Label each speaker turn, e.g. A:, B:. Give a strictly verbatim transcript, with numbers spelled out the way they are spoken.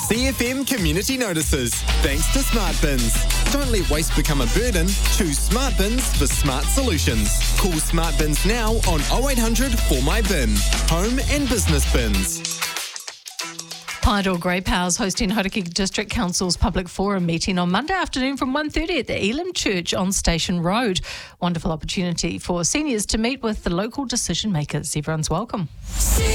A: C F M Community Notices. Thanks to Smart Bins. Don't let waste become a burden. Choose Smart Bins for smart solutions. Call Smart Bins now on oh eight hundred four my bin. Home and business bins.
B: Pyador Grey Powers hosting Hauraki District Council's public forum meeting on Monday afternoon from one thirty at the Elim Church on Station Road. Wonderful opportunity for seniors to meet with the local decision makers. Everyone's welcome.